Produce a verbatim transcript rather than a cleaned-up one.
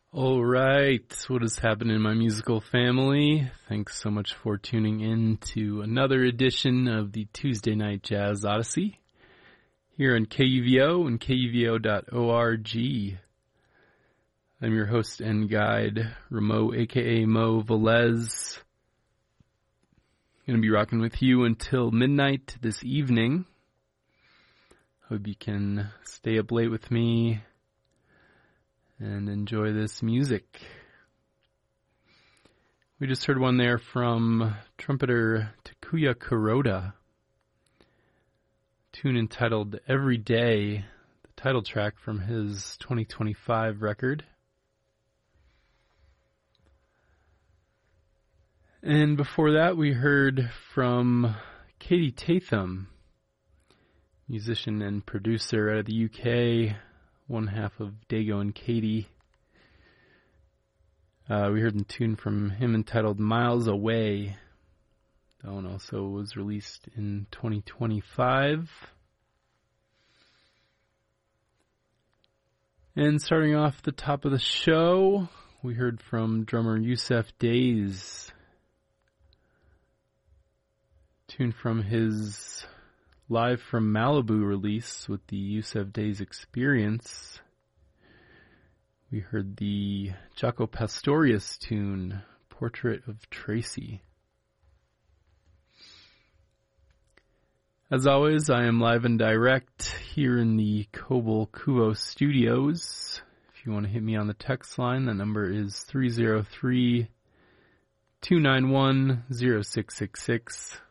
All right, what is happening in my musical family? Thanks so much for tuning in to another edition of the Tuesday Night Jazz Odyssey here on K U V O and K U V O dot org. I'm your host and guide, Ramo, aka Mo Velez. Going to be rocking with you until midnight this evening. Hope you can stay up late with me and enjoy this music. We just heard one there from trumpeter Takuya Kuroda, tune entitled Every Day, the title track from his twenty twenty-five record. And before that, we heard from Katie Tatham, musician and producer out of the U K, one half of Dago and Katie. Uh, we heard a tune from him entitled Miles Away. That one also was released in twenty twenty-five. And starting off the top of the show, we heard from drummer Yusef Days. Tune from his Live from Malibu release with the Yusef Days Experience. We heard the Jaco Pastorius tune, Portrait of Tracy. As always, I am live and direct here in the Kobel Kuvo studios. If you want to hit me on the text line, the number is three oh three, two nine one, oh six six six.